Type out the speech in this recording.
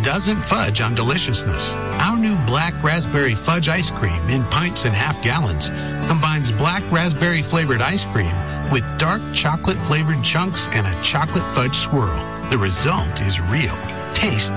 doesn't fudge on deliciousness. Our new black raspberry fudge ice cream in pints and half gallons combines black raspberry flavored ice cream with dark chocolate flavored chunks and a chocolate fudge swirl. The result is real. Taste